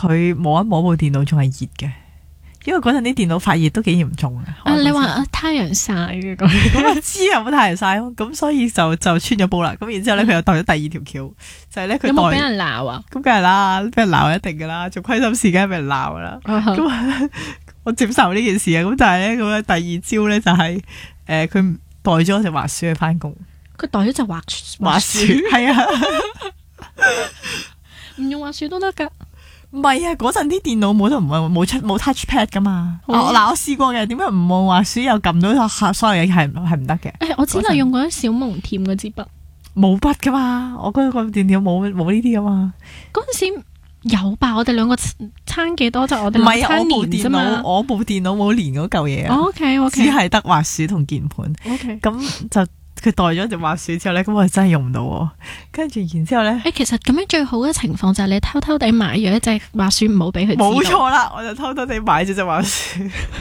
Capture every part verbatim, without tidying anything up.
佢摸一摸部電腦仲係熱嘅，因為嗰陣啲電腦發熱都幾嚴重嘅。 啊，你話太陽曬嘅咁， 咁我知有冇太陽曬咯，咁所以就就穿咗煲啦。咁然之後咧，佢又帶咗第二條橋，就係咧佢有冇俾人鬧啊？ 咁梗係啦，俾人鬧一定噶啦，做虧心事梗係俾人鬧噶啦。咁我接受呢件事啊，咁但係咧咁樣第二朝咧就係誒佢帶咗隻滑鼠去翻工， 佢帶咗隻滑滑鼠係啊， 唔用滑鼠都得噶。 唔係啊，嗰陣啲電腦冇得唔係冇出冇 touch pad 噶嘛。嗱、 哦我試過嘅，點解唔用滑鼠又撳到所有嘢係係唔得嘅？ 誒，我只係用嗰啲小蒙恬嗰支筆， 冇筆噶嘛，我嗰個電腦冇冇呢啲噶嘛。 嗰陣時有吧？我哋兩個差幾多就我哋唔係差我部電年啫嘛腦，。我部電腦冇連嗰嚿嘢啊。 O K O 只 K 係得滑鼠同鍵盤。 O K。 咁就佢帶咗隻滑鼠之後咧，咁我真係用唔到喎。跟住然之後咧， 誒，其實咁樣最好嘅情況就係你偷偷地買咗一隻滑鼠，唔好俾佢知道。 冇錯啦，我就偷偷地買咗隻滑鼠。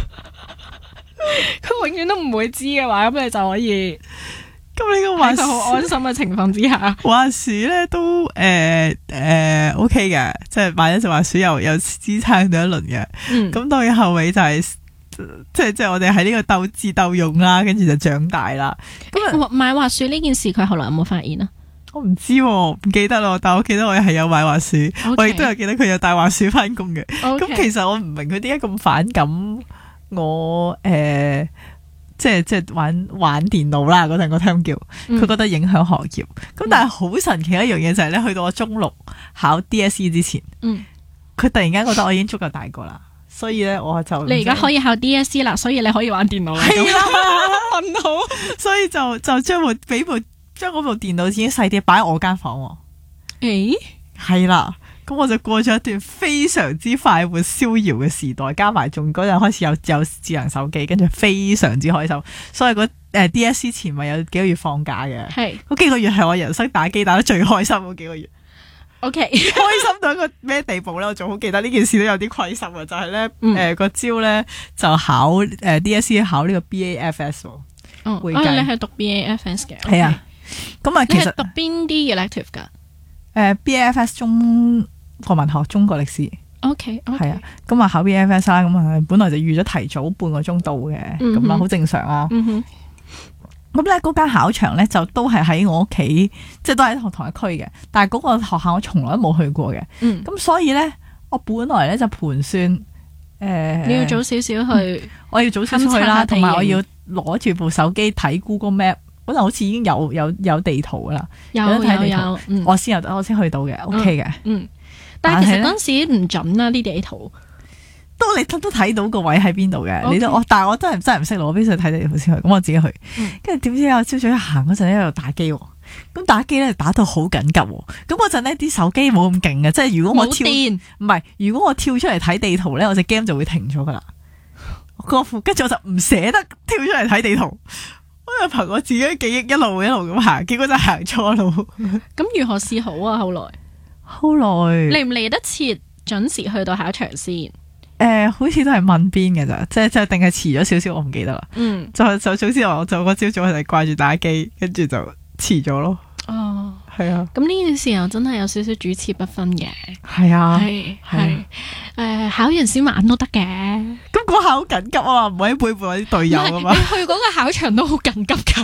佢永遠都唔會知嘅話，咁你就可以咁呢個滑喺佢好安心嘅情況之下， 滑鼠咧都誒誒 O K 嘅，即係買咗隻滑鼠又又支撐到一輪嘅。 嗯， 咁到後尾就係、即係即係我哋喺呢個鬥智鬥勇啦，跟住就長大啦。咁啊， 買滑鼠呢件事，佢後來有冇發現啊？ 我唔知喎，唔記得咯，但我記得我係有買滑鼠，okay. 我亦都有記得佢有帶滑鼠翻工嘅。咁、okay. 其實我唔明佢點解咁反感我誒、呃，即係即係玩玩電腦啦嗰陣個 term 叫，佢、嗯、覺得影響學業。咁、嗯、但係好神奇一樣嘢就係咧，去到我中六考 D S E 之前，嗯，佢突然間覺得我已經足夠大個啦。所以咧，我就你而家可以考 D S E 啦，所以你可以玩電腦啦。 係啦，問好，所以就就將部俾部將嗰部電腦已經細啲擺喺我間房。 誒， 係啦，咁我就過咗一段非常之快活逍遙嘅時代，加埋仲嗰陣開始有有智能手機，跟住非常之開心。所以嗰誒 D S E 前咪有幾個月放假嘅，係嗰幾個月係我人生打機打得最開心嗰幾個月。 O K， 開心到一個咩地步咧？我仲好記得呢件事都有啲虧心啊！就係咧，誒個朝咧就考誒 D S E 考呢個 B A F S 喎。 哦，會計你係讀 B A F S 嘅，係、okay. 啊。咁啊，其實讀邊啲 elective 噶？ 誒 B A F S 中國文學、中國歷史。 O K， 係啊。咁啊考 B A F S 啦，咁啊本來就預咗提早半個鐘到嘅，咁啊好正常啊。嗯哼。咁咧，嗰間考場咧就都係喺我屋企，即係都喺同一區嘅。但係嗰個學校我從來都冇去過嘅。嗯，咁所以咧，我本來咧就盤算，誒、呃， 你要早少少去、嗯， 我要早少少去啦，同埋我要攞住部手機睇 Google Map，嗰陣好似已經有有有地圖噶啦， 有有睇地圖， 有有嗯、 我先有我先去到嘅 ，OK 嘅。 嗯，但係其實嗰陣時唔準啦，呢地圖。 都你都睇到個位喺邊度嘅，okay. 你都我，但係我真係真係唔識路，我必須睇地圖先去。咁我自己去，跟住點知有朝早一行嗰陣咧，喺度打機，咁打機咧打到好緊急。咁嗰陣呢啲手機冇咁勁嘅，即係如果我跳唔係，如果我跳出嚟睇地圖咧，我隻 game 就會停咗噶啦。跟住我就唔捨得跳出嚟睇地圖，我就憑我自己嘅記憶一路一路咁行，結果就行錯路。 咁如何是好啊？後來， 後來嚟唔嚟得切準時去到考場先？ 誒、呃，好似都係問邊嘅咋，即係即係定係遲咗少少，我唔記得啦。嗯，就就總之我就嗰朝早係掛住打機，跟住就遲咗咯。哦，係啊。咁呢件事又真係有少少主次不分嘅。 係啊， 係係誒，考完先玩都得嘅。 咁嗰下好緊急啊嘛，唔可以背叛我啲隊友啊嘛。 你去嗰個考場都好緊急噶，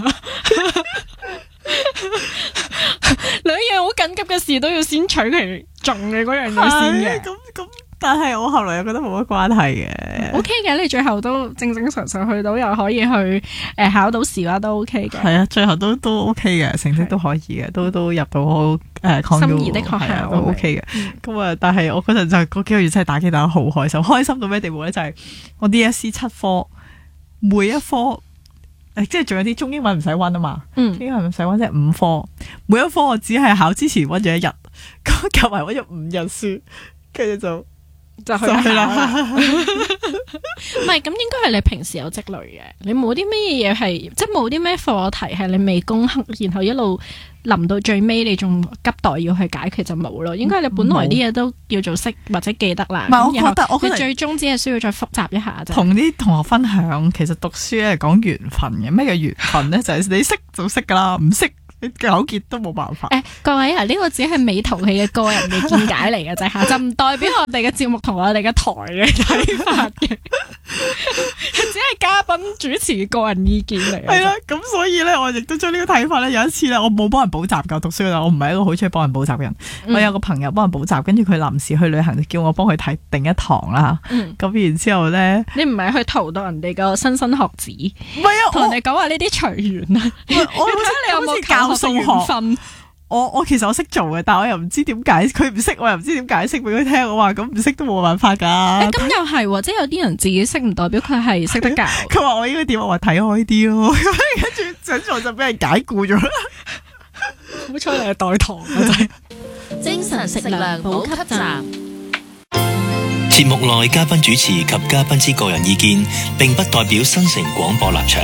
兩樣好緊急嘅事都要先取其重嘅嗰樣嘢先嘅。 咁咁。但係我後來又覺得冇乜關係嘅 ，O K 嘅，你最後都正正常常去到，又可以去誒、呃、考到試啦，都 O K 嘅。 係啊，最後都都 O K 嘅，成績都可以嘅，都都入到好誒、呃、 心儀的學校都 O K 嘅。咁啊、嗯，但係我嗰陣就嗰幾個月真係打機打得好開心，開心到咩地步咧？就係、是、我 D S E 七科每一科誒，即係仲有啲中英文唔使溫啊嘛，嗯，英文唔使溫，即係五科，每一科我只係考之前溫咗一日，咁夾埋溫咗五日書，跟住就。就去啦， 唔係咁，應該係你平時有積累嘅，你冇啲咩嘢係，即係冇啲咩課題係你未攻克，然後一路臨到最尾，你仲急待要去解決就冇咯。應該你本來啲嘢都叫做識或者記得啦。 唔係，我覺得我佢最終只係需要再複習一下啫。 同啲同學分享，其實讀書咧係講緣分嘅。咩叫緣分咧？就係、是、你識就識噶啦，唔識你糾結都冇辦法。 誒，各位啊，呢、這個只係美圖戲嘅個人嘅見解嚟嘅啫嚇，就唔代表我哋嘅節目同我哋嘅台嘅睇法嘅，只係嘉賓主持嘅個人意見嚟。 係啦，咁所以咧，我亦都將呢個睇法咧。有一次咧，我冇幫人補習㗎，讀書嗰陣，我唔係一個好中意幫人補習嘅人。嗯、我有個朋友幫人補習，跟住佢臨時去旅行，就叫我幫佢睇定一堂啦。咁、嗯、然之後咧， 你唔係去荼到人哋個莘莘學子？唔係啊，同人哋講話呢啲隨緣啊。我睇你有冇教數學？ 我我其實我識做嘅，但係我又唔知點解，佢唔識，我又唔知點解釋俾佢聽。我話咁唔識都冇辦法噶。 咁、欸、又係，即係有啲人自己識唔代表佢係識得教。 佢話我應該點？我話睇開啲咯。跟住上場就俾人解雇咗啦。好彩你係代堂啊！真係。 精神食糧補給站。 節目內嘉賓主持及嘉賓之個人意見，並不代表新城廣播立場。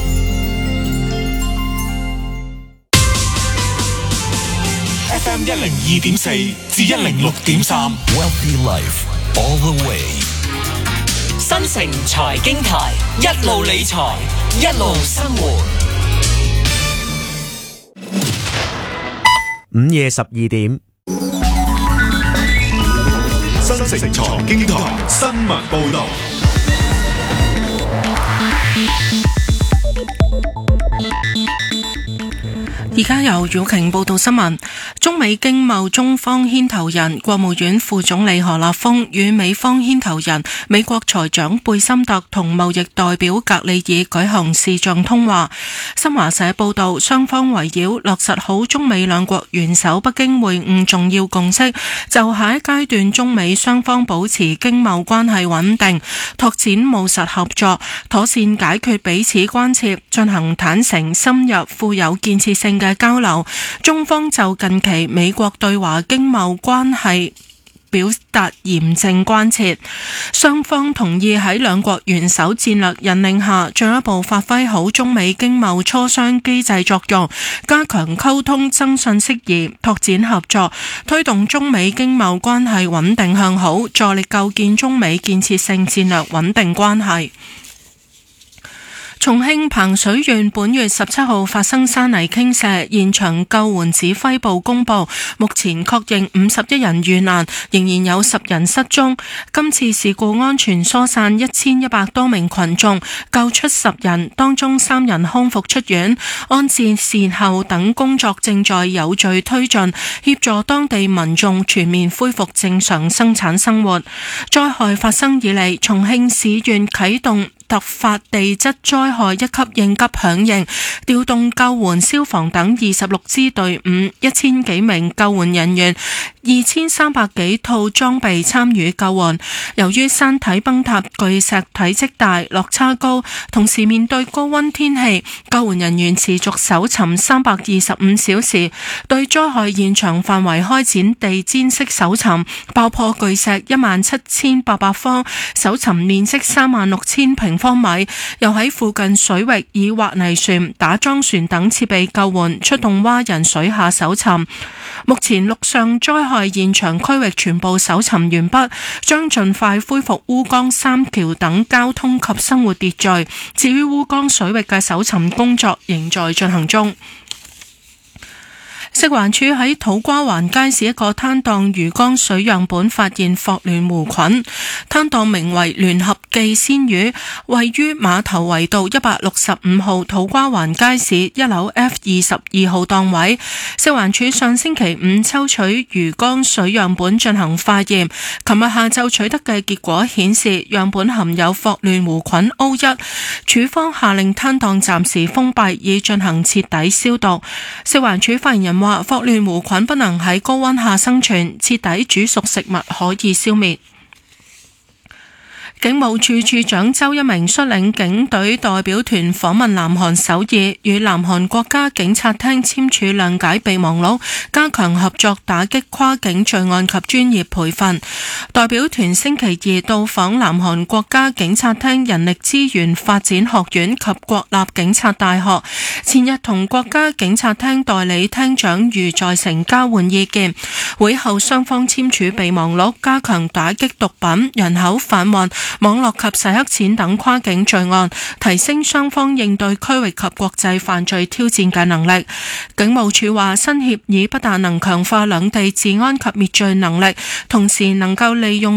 F M 一零二點四至一零六點三 Wealthy Life all the way。 新城財經台，一路理財，一路生活。 午夜十二點， 新城財經台新聞報道。 而家由姚瓊報道新聞。中美經貿中方牽頭人國務院副總理何立峰與美方牽頭人美國財長貝森特同貿易代表格里爾舉行視像通話。新華社報道，雙方圍繞落實好中美兩國元首北京會晤重要共識，就下一階段中美雙方保持經貿關係穩定，拓展務實合作，妥善解決彼此關切，進行坦誠、深入、富有建設性嘅交流。中方就近期美國對華經貿關係表達嚴正關切，雙方同意喺兩國元首戰略引領下，進一步發揮好中美經貿磋商機制作用，加強溝通增信釋疑，拓展合作，推動中美經貿關係穩定向好，助力構建中美建設性戰略穩定關係。重慶彭水縣本月十七號發生山泥傾瀉，現場救援指揮部公布，目前確認五十一人遇難，仍然有十人失蹤。今次事故安全疏散一千一百多名群眾，救出十人，當中三人康復出院。安置善後等工作正在有序推進，協助當地民眾全面恢復正常生產生活。災害發生以嚟，重慶市縣啟動突發地質災害一級應急響應，調動救援、消防等二十六支隊伍，一千幾名救援人員，二千三百幾套裝備參與救援。由於山體崩塌、巨石體積大、落差高，同時面對高溫天氣，救援人員持續搜尋三百二十五小時，對災害現場範圍開展地氈式搜尋，爆破巨石一萬七千八百方，搜尋面積三萬六千平方米，又喺附近水域以挖泥船、打樁船等設備救援，出動蛙人水下搜尋。目前陸上災害現場區域全部搜尋完畢，將盡快恢復烏江三橋等交通及生活秩序。至於烏江水域嘅搜尋工作仍在進行中。食環署喺土瓜灣街市一個攤檔魚缸水樣本發現霍亂弧菌，攤檔名為聯合記鮮魚，位於碼頭圍道一百六十五號土瓜灣街市一樓 F 二十二號檔位。食環署上星期五抽取魚缸水樣本進行化驗，琴日下晝取得嘅結果顯示樣本含有霍亂弧菌 O 一，署方下令攤檔暫時封閉，以進行徹底消毒。食環署發言人話，霍亂弧菌不能喺高溫下生存，徹底煮熟食物可以消滅。警務處處長周一鳴率領警隊代表團訪問南韓首爾，與南韓國家警察廳簽署諒解備忘錄，加強合作打擊跨境罪案及專業培訓。代表團星期二到訪南韓國家警察廳人力資源發展學院及國立警察大學，前日同國家警察廳代理廳長余在成交換意見。會後雙方簽署備忘錄，加強打擊毒品、人口販運網絡及洗黑錢等跨境罪案，提升雙方應對區域及國際犯罪挑戰嘅能力。警務處話，新協議不但能強化兩地治安及滅罪能力，同時能夠利用